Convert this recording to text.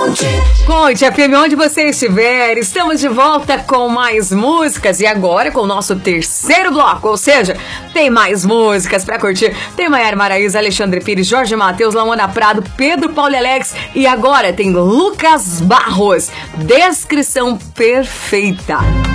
Conte FM, onde você estiver, estamos de volta com mais músicas e agora com o nosso terceiro bloco, ou seja, tem mais músicas pra curtir. Tem Maiara Maraíza, Alexandre Pires, Jorge Mateus, Laona Prado, Pedro Paulo e Alex e agora tem Lucas Barros, Descrição Perfeita.